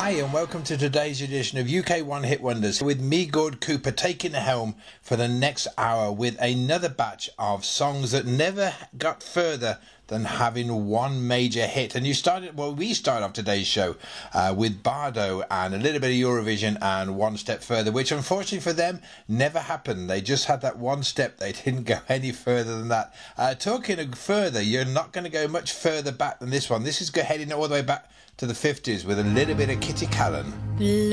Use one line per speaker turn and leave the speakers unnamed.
Hi and welcome to today's edition of UK One Hit Wonders with me, Gord Cooper, taking the helm for the next hour with another batch of songs that never got further than having one major hit. And we started off today's show with Bardo and a little bit of Eurovision and One Step Further, which unfortunately for them never happened. They just had that one step. They didn't go any further than that. Talking of further, you're not going to go much further back than this one. This is heading all the way back to the 50s with a little bit of Kitty Callan.